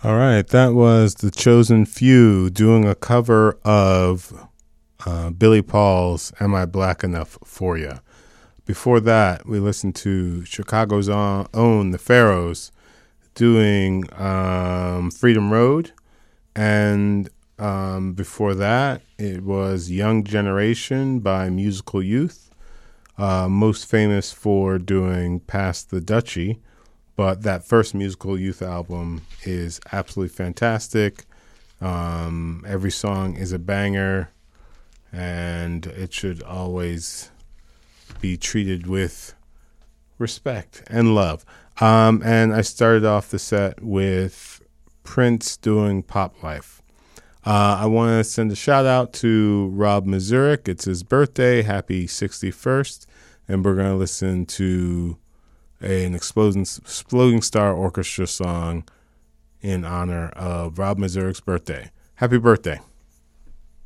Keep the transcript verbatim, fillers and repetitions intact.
All right, that was The Chosen Few doing a cover of uh, Billy Paul's Am I Black Enough For Ya? Before that, we listened to Chicago's own The Pharaohs doing um, Freedom Road. And um, before that, it was Young Generation by Musical Youth, uh, most famous for doing Past the Duchy. But that first Musical Youth album is absolutely fantastic. Um, every song is a banger, and it should always be treated with respect and love. Um, and I started off the set with Prince doing Pop Life. Uh, I want to send a shout out to Rob Mazurek. It's his birthday. Happy sixty-first. And we're going to listen to an Exploding, Exploding Star Orchestra song in honor of Rob Mazurek's birthday. Happy birthday.